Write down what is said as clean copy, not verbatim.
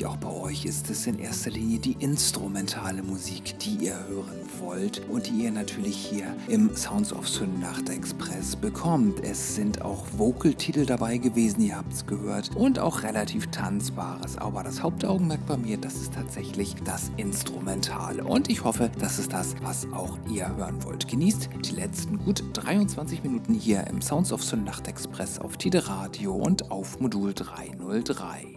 auch bei euch ist es in erster Linie die instrumentale Musik, die ihr hören wollt und die ihr natürlich hier im Sounds of Synnacht Express bekommt. Es sind auch Vocal-Titel dabei gewesen, ihr habt es gehört, und auch relativ Tanzbares. Aber das Hauptaugenmerk bei mir, das ist tatsächlich das Instrumentale. Und ich hoffe, das ist das, was auch ihr hören wollt. Genießt die letzten gut 23 Minuten hier im Sounds of Synnacht Express auf Tide Radio und auf Modul 303.